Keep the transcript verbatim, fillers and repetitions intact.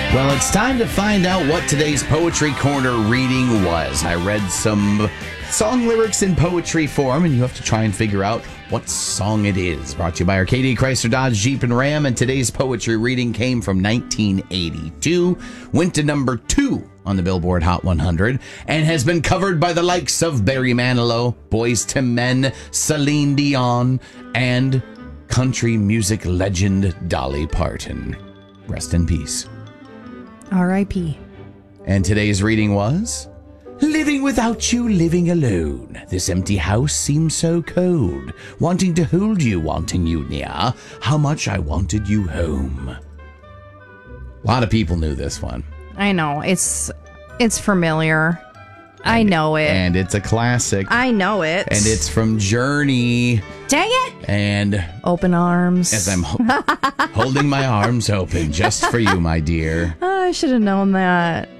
Well, it's time to find out what today's Poetry Corner reading was. I read some song lyrics in poetry form, and you have to try and figure out what song it is. Brought to you by Arcadia Chrysler Dodge Jeep and Ram, and today's poetry reading came from nineteen eighty-two, went to number two on the Billboard Hot one hundred, and has been covered by the likes of Barry Manilow, Boyz two Men, Celine Dion, and country music legend Dolly Parton. Rest in peace. R I P And today's reading was, living without you, living alone. This empty house seems so cold. Wanting to hold you, wanting you near. How much I wanted you home. A lot of people knew this one. I know. It's it's familiar. I know it. And it's a classic. I know it. And it's from Journey. Dang it! And Open arms. as I'm ho- holding my arms open just for you, my dear. Oh, I should have known that.